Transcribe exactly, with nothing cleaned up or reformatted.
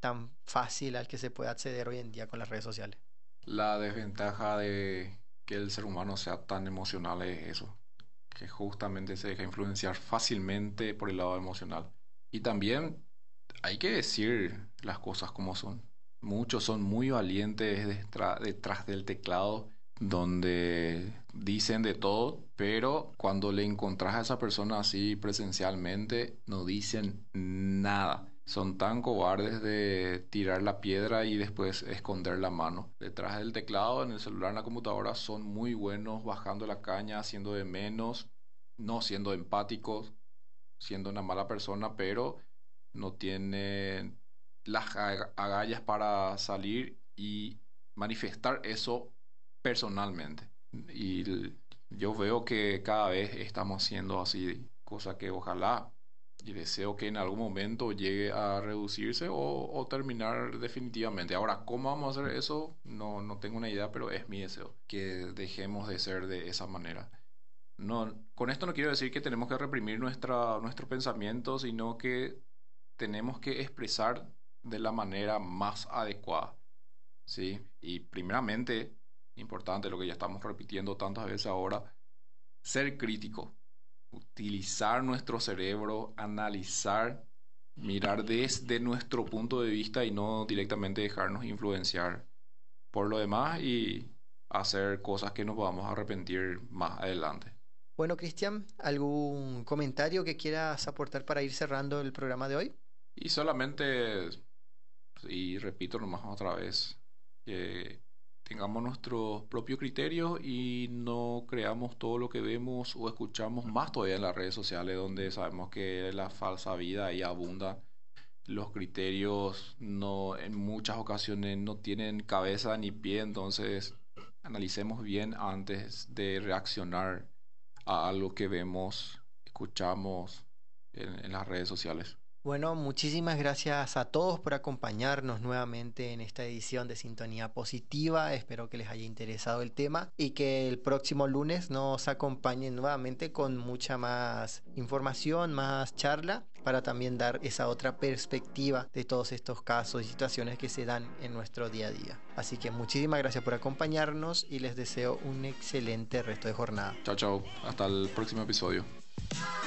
tan fácil al que se puede acceder hoy en día con las redes sociales. La desventaja de que el ser humano sea tan emocional es eso, que justamente se deja influenciar fácilmente por el lado emocional. Y también hay que decir las cosas como son. Muchos son muy valientes detra- detrás del teclado, donde dicen de todo, pero cuando le encontrás a esa persona así presencialmente, no dicen nada. Son tan cobardes de tirar la piedra y después esconder la mano. Detrás del teclado, en el celular, en la computadora, son muy buenos bajando la caña, haciendo de menos, no siendo empáticos, siendo una mala persona, pero no tienen las aga- agallas para salir y manifestar eso personalmente. Y l- yo veo que cada vez estamos haciendo así, cosa que ojalá y deseo que en algún momento llegue a reducirse o, o terminar definitivamente. Ahora, ¿cómo vamos a hacer eso? No, no tengo una idea, pero es mi deseo, que dejemos de ser de esa manera. No, con esto no quiero decir que tenemos que reprimir nuestra, nuestro pensamiento, sino que tenemos que expresar de la manera más adecuada, ¿sí? Y primeramente, importante lo que ya estamos repitiendo tantas veces ahora, ser crítico, utilizar nuestro cerebro, analizar, mirar desde nuestro punto de vista y no directamente dejarnos influenciar por lo demás y hacer cosas que nos vamos a arrepentir más adelante. Bueno, Cristian, ¿algún comentario que quieras aportar para ir cerrando el programa de hoy? Y solamente, y repito nomás otra vez, que tengamos nuestros propios criterios y no creamos todo lo que vemos o escuchamos más todavía en las redes sociales, donde sabemos que la falsa vida ahí abunda. Los criterios no, en muchas ocasiones no tienen cabeza ni pie, entonces analicemos bien antes de reaccionar a algo que vemos, escuchamos en, en las redes sociales. Bueno, muchísimas gracias a todos por acompañarnos nuevamente en esta edición de Sintonía Positiva. Espero que les haya interesado el tema y que el próximo lunes nos acompañen nuevamente con mucha más información, más charla, para también dar esa otra perspectiva de todos estos casos y situaciones que se dan en nuestro día a día. Así que muchísimas gracias por acompañarnos y les deseo un excelente resto de jornada. Chao, chao. Hasta el próximo episodio.